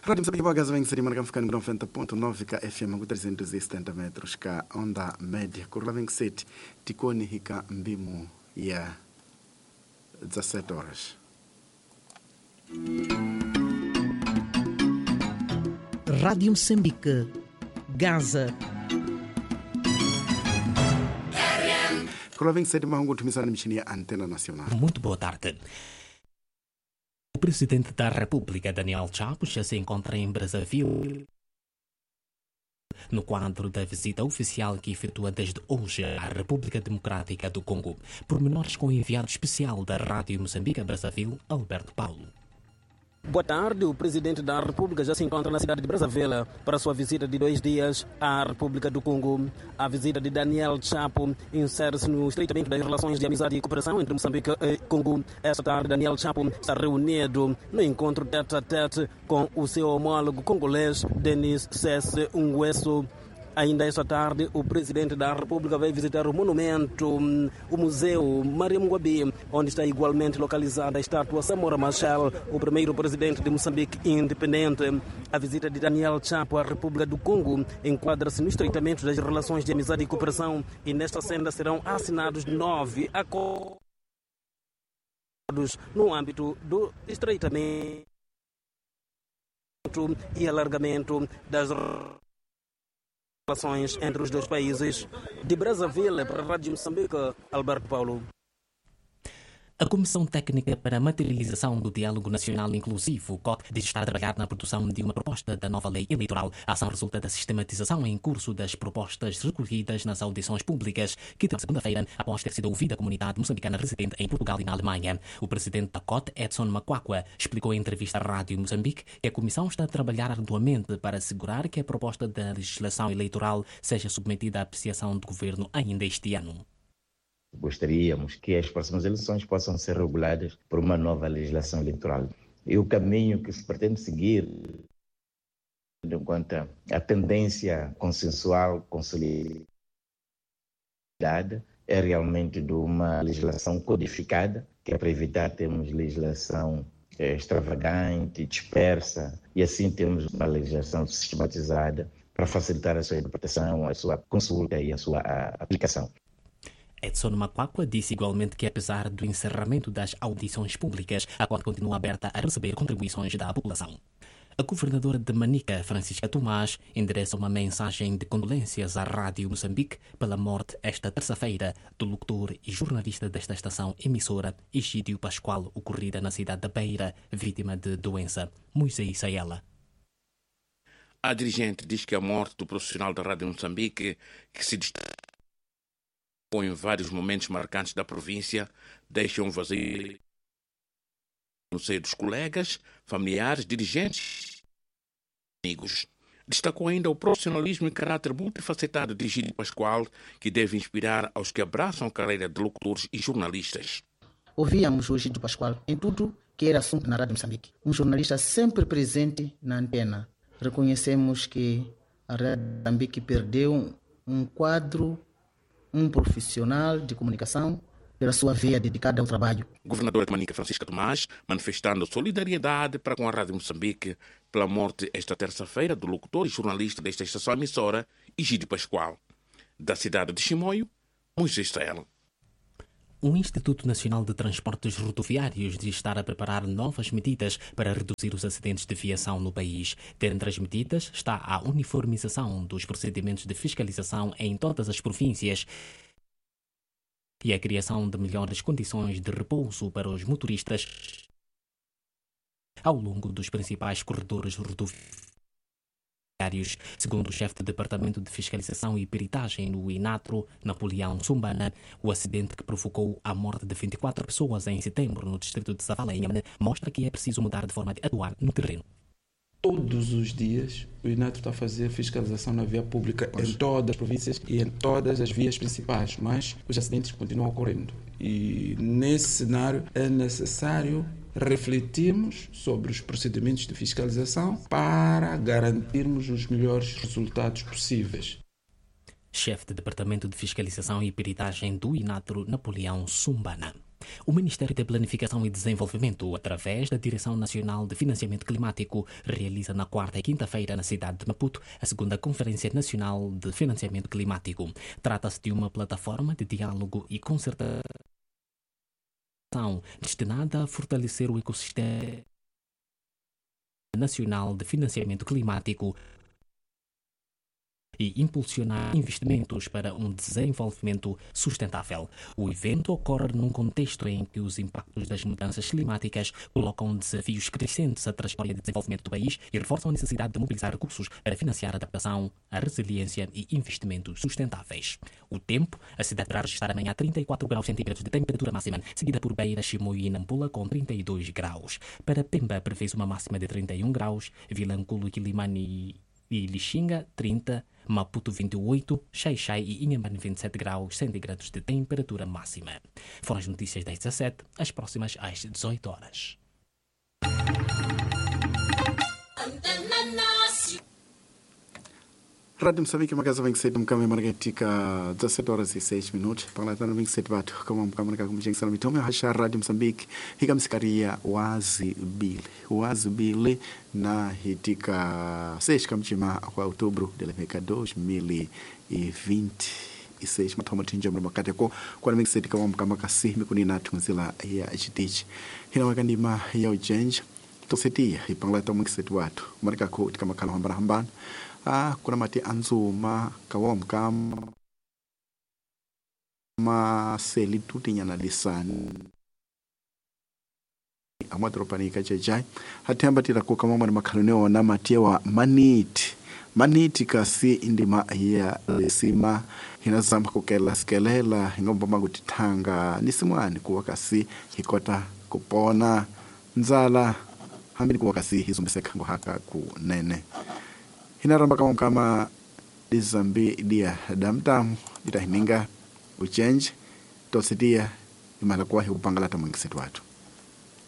Rádio Moçambique Bogas vem ser marcando ficando 90.9 ka FM com 370 metros ka onda média. Curva 27 Ticone Hika Mbimo ya 17 horas. Rádio Moçambique, Gaza. Curva 27 Mahongo Tumisana Michini Antena Nacional. Muito boa tarde. O presidente da República, Daniel Chapo, já se encontra em Brazzaville no quadro da visita oficial que efetua desde hoje à República Democrática do Congo. Pormenores com o enviado especial da Rádio Moçambique a Brazzaville, Alberto Paulo. Boa tarde. O presidente da República já se encontra na cidade de Brazzaville para sua visita de 2 dias à República do Congo. A visita de Daniel Chapo insere-se no estreitamento das relações de amizade e cooperação entre Moçambique e Congo. Esta tarde, Daniel Chapo está reunido no encontro tete-a-tete com o seu homólogo congolês, Denis Sassou Nguesso. Ainda esta tarde, o presidente da República vai visitar o monumento, o Museu Maria Mugwabi, onde está igualmente localizada a estátua Samora Machel, o primeiro presidente de Moçambique independente. A visita de Daniel Chapo à República do Congo enquadra-se no estreitamento das relações de amizade e cooperação, e nesta senda serão assinados 9 acordos no âmbito do estreitamento e alargamento das relações entre os dois países. De Brazzaville para a Rádio Moçambique, Alberto Paulo. A Comissão Técnica para a Materialização do Diálogo Nacional Inclusivo, COT, diz estar a trabalhar na produção de uma proposta da nova lei eleitoral. A ação resulta da sistematização em curso das propostas recolhidas nas audições públicas, que teve segunda-feira, após ter sido ouvida a comunidade moçambicana residente em Portugal e na Alemanha. O presidente da COT, Edson Makwakwa, explicou em entrevista à Rádio Moçambique que a Comissão está a trabalhar arduamente para assegurar que a proposta da legislação eleitoral seja submetida à apreciação do Governo ainda este ano. Gostaríamos que as próximas eleições possam ser reguladas por uma nova legislação eleitoral. E o caminho que se pretende seguir, tendo em conta a tendência consensual consolidada, é realmente de uma legislação codificada, que é para evitar termos legislação extravagante, dispersa, e assim temos uma legislação sistematizada para facilitar a sua interpretação, a sua consulta e a sua aplicação. Edson Makwakwa disse igualmente que, apesar do encerramento das audições públicas, a COT continua aberta a receber contribuições da população. A governadora de Manica, Francisca Tomás, endereça uma mensagem de condolências à Rádio Moçambique pela morte esta terça-feira do locutor e jornalista desta estação emissora, Egídio Pascoal, ocorrida na cidade da Beira, vítima de doença. Moisés Sayela. A dirigente diz que a morte do profissional da Rádio Moçambique, que se destaca em vários momentos marcantes da província, deixa um vazio no seio dos colegas, familiares, dirigentes e amigos. Destacou ainda o profissionalismo e caráter multifacetado de Egídio Pascoal, que deve inspirar aos que abraçam a carreira de locutores e jornalistas. Ouvíamos o Egídio Pascoal em tudo que era assunto na Rádio Moçambique. Um jornalista sempre presente na antena. Reconhecemos que a Rádio Moçambique perdeu um quadro, um profissional de comunicação pela sua veia dedicada ao trabalho. Governadora de Manica, Francisca Tomás, manifestando solidariedade para com a Rádio Moçambique pela morte esta terça-feira do locutor e jornalista desta estação emissora, Egídio Pascoal. Da cidade de Chimoio, Moisés Sayela. O Instituto Nacional de Transportes Rodoviários diz estar a preparar novas medidas para reduzir os acidentes de viação no país. Dentre as medidas está a uniformização dos procedimentos de fiscalização em todas as províncias e a criação de melhores condições de repouso para os motoristas ao longo dos principais corredores rodoviários. Segundo o chefe do Departamento de Fiscalização e Peritagem no INATRO, Napoleão Sumbana, o acidente que provocou a morte de 24 pessoas em setembro no distrito de Zavala, em Yamane, mostra que é preciso mudar de forma de atuar no terreno. Todos os dias o INATRO está a fazer fiscalização na via pública em todas as províncias e em todas as vias principais, mas os acidentes continuam ocorrendo. E nesse cenário é necessário refletirmos sobre os procedimentos de fiscalização para garantirmos os melhores resultados possíveis. Chefe do Departamento de Fiscalização e Peritagem do INATRO, Napoleão Sumbana. O Ministério da Planificação e Desenvolvimento, através da Direção Nacional de Financiamento Climático, realiza na quarta e quinta-feira na cidade de Maputo a segunda Conferência Nacional de Financiamento Climático. Trata-se de uma plataforma de diálogo e concertação destinada a fortalecer o ecossistema nacional de financiamento climático e impulsionar investimentos para um desenvolvimento sustentável. O evento ocorre num contexto em que os impactos das mudanças climáticas colocam desafios crescentes à trajetória de desenvolvimento do país e reforçam a necessidade de mobilizar recursos para financiar a adaptação, a resiliência e investimentos sustentáveis. O tempo, a cidade deverá registrar amanhã 34 graus centígrados de temperatura máxima, seguida por Beira, Chimoio e Nampula com 32 graus. Para Pemba, prevê-se uma máxima de 31 graus, Vilanculo, Quilimane e Lixinga, 30, Maputo 28, Xai-Xai e Inhambane 27 graus centígrados de temperatura máxima. Foram as notícias das 17, as próximas às 18 horas. Rádio Moçambique, Magaza 27, Mkame Margatica, 17 horas e 6 minutos. Pangatana 27 batu, kama Mkame kumjenga mitome hasha Rádio Moçambique, hika msikaria wazi bile na hitika 6 kamchima kwa outubro de 2026 matoma tinja mrakate ko kwa mixed kama Mkame kasi mikunina tunzila ya HTH hina wakandima ya ujenja tosetia ipangata mixed watu marika ko kama kala hambana kuna mati anzuma kawam kam ma seli tutinya na lisan amadropani kachajai hatamba tira ko kama mwana makaloneo na matia wa maniti kasi indima ya lesima hinazamba kokela skelela ngomba magutitanga nisimwani kuwa kasi hikota kupona nzala hambini kuwa kasi hizumbiseka ngo haka kunene hinaramba kama dizambi dia damtam itahininga uchange tosidia imala kwa upangala tamu ngisetu watu